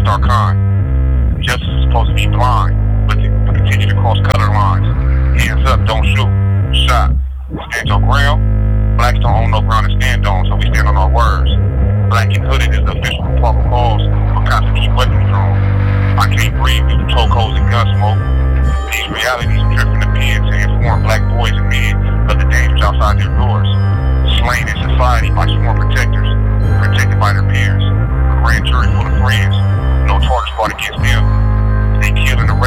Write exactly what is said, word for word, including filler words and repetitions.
our kind. Justice is supposed to be blind, but, but continue to cross color lines. Hands up, don't shoot. Shot. Stand your ground. Blacks don't own no ground to stand on, so we stand on our words. Black and Hooded is the official probable cause for cops to keep weapons drawn. I can't breathe due to chokeholds and gun smoke. These realities drift in the pen to inform black boys and men of the dangers outside their doors. Slain in society by sworn protectors, protected by their peers. A grand jury full of friends, no charges brought against them. They kill in the